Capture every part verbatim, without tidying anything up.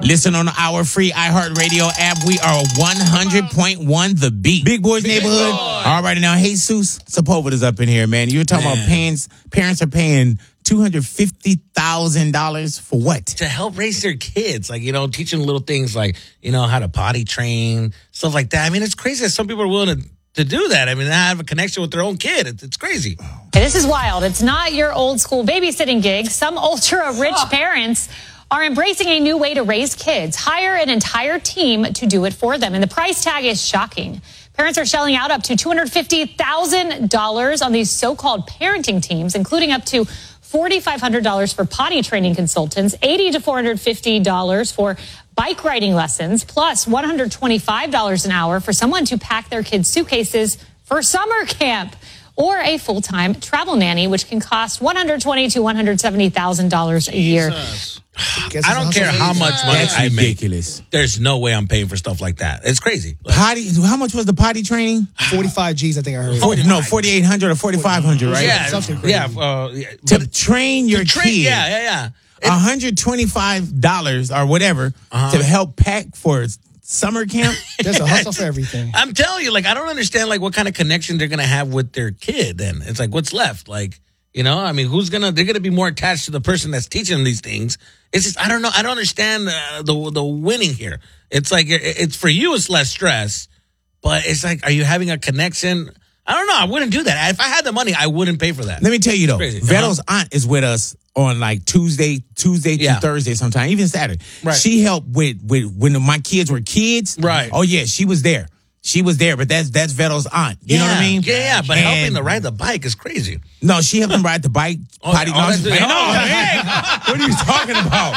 Listen on our free iHeartRadio app. We are one hundred point one The Beat. Big Boys Big Neighborhood. Boy. All right, now, Jesus Sepulveda's up in here, man. You're talking Man. about parents. Parents are paying two hundred fifty thousand dollars for what? To help raise their kids, like, you know, teaching little things like, you know, how to potty train, stuff like that. I mean, it's crazy that some people are willing to, to do that. I mean, they have a connection with their own kid. It's, it's crazy. Hey, this is wild. It's not your old school babysitting gig. Some ultra rich parents are embracing a new way to raise kids. Hire an entire team to do it for them. And the price tag is shocking. Parents are shelling out up to two hundred fifty thousand dollars on these so-called parenting teams, including up to four thousand five hundred dollars for potty training consultants, eighty to four hundred fifty dollars for bike riding lessons, plus one hundred twenty-five dollars an hour for someone to pack their kids' suitcases for summer camp, or a full-time travel nanny, which can cost one hundred twenty thousand to one hundred seventy thousand dollars a year. I don't care how much money That's I make. ridiculous. There's no way I'm paying for stuff like that. It's crazy. Like, Potty, how much was the potty training? forty-five G's, I think I heard. forty, no, forty-eight hundred or forty-five hundred, right? yeah, Something crazy. yeah, uh, yeah. To But train your train- kid. yeah, yeah, yeah. one hundred twenty-five dollars or whatever Uh-huh. to help pack for summer camp. There's a hustle for everything. I'm telling you, like, I don't understand, like, what kind of connection they're gonna have with their kid. Then it's like, what's left? Like, you know, I mean, who's gonna? They're gonna be more attached to the person that's teaching them these things. It's just, I don't know. I don't understand uh, the the winning here. It's like it, it's for you, it's less stress, but it's like, are you having a connection? I don't know. I wouldn't do that. If I had the money, I wouldn't pay for that. Let me tell you though, Crazy. Veto's Uh-huh. aunt is with us on like Tuesday, Tuesday to Yeah. Thursday sometime, even Saturday. Right. She helped with with when my kids were kids. Right. Oh yeah, she was there. She was there, but that's that's Veto's aunt. You know what I mean? Yeah, yeah. But And- helping to ride the bike is crazy. No, she helped him ride the bike. Oh, potty. oh, no, that's- she- oh, no, man. what are you talking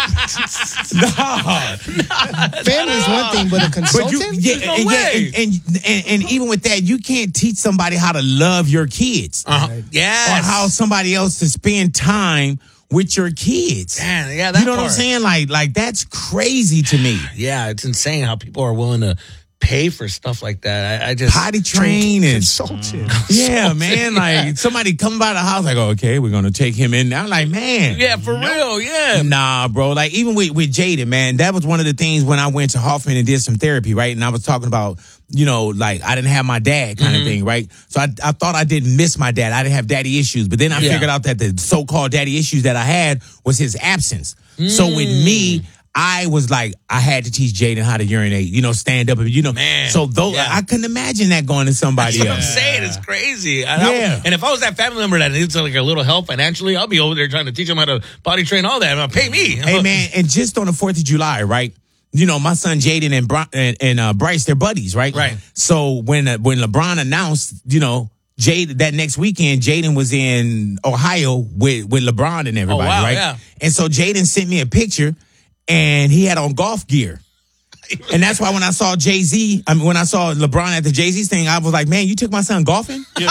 about? no. Family is one thing, but a But consultant? you, yeah, no and, yeah, way. and, and, and and even with that, you can't teach somebody how to love your kids Uh-huh. or Yes. how somebody else to spend time with your kids. Man, yeah, that you know what I'm part. saying? Like, like that's crazy to me. Yeah, it's insane how people are willing to pay for stuff like that. I, I just Potty train and Consultant. yeah, man. Like somebody come by the house, like, oh, okay, we're gonna take him in. I'm like, man, Yeah, for real. Yeah. Nah, bro. Like even with with Jaden, man, that was one of the things when I went to Hoffman and did some therapy, right? And I was talking about, you know, like I didn't have my dad kind Mm-hmm. of thing, right? So I I thought I didn't miss my dad. I didn't have daddy issues, but then I Yeah. figured out that the so-called daddy issues that I had was his absence. So with me, I was like, I had to teach Jaden how to urinate, you know, stand up, you know. Man, so those, yeah. I couldn't imagine that going to somebody That's what I'm else. saying. It's crazy. And, I- Yeah. and if I was that family member that needs like a little help financially, I'll be over there trying to teach them how to potty train all that. Pay me. Hey man, and just on the fourth of July, right? You know, my son Jaden and Bri- and, and uh, Bryce, they're buddies, right? Right. So when uh, when LeBron announced, you know, Jade that next weekend, Jaden was in Ohio with with LeBron and everybody, Oh, wow, right? yeah. And so Jaden sent me a picture, and he had on golf gear. And that's why when I saw Jay-Z, I mean, when I saw LeBron at the Jay-Z thing, I was like, man, you took my son golfing? because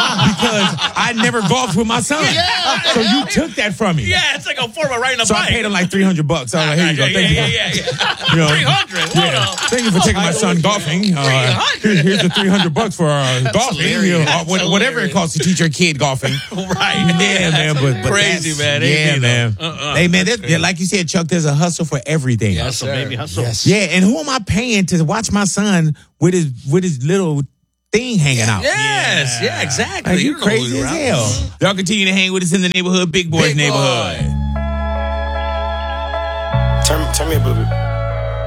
I never golfed with my son. Yeah. So you took that from me. Yeah, it's like a form of riding a So bike. I paid him like three hundred bucks. I was like, here you go. yeah, Thank yeah, you. yeah, yeah, yeah. You know, three hundred. yeah. Thank you for taking my son golfing. Uh, here- here's the three hundred bucks for uh, golfing. You know, hilarious. uh, what- whatever it Hilarious. costs to teach your kid golfing. Right. Yeah, man. But, but Crazy, that's- man. Ain't Yeah, me, man. though. Uh-uh. Hey, man, that, yeah, like you said, Chuck, there's a hustle for everything. Hustle, baby, hustle. Yes. Yeah, and who am I paying to watch my son with his with his little thing hanging out? Yes, yeah, exactly. Like, you don't know who crazy you're as around. hell. Y'all continue to hang with us in the neighborhood, Big Boys Big neighborhood. Boy. Turn, turn me up a little bit.